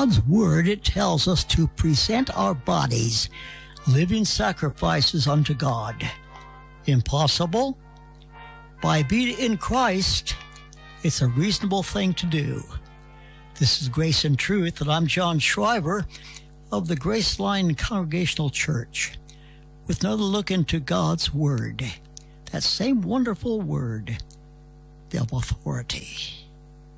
God's Word, it tells us to present our bodies living sacrifices unto God. Impossible? By being in Christ, it's a reasonable thing to do. This is Grace and Truth, and I'm John Shriver of the Graceline Congregational Church with another look into God's Word, that same wonderful Word of authority.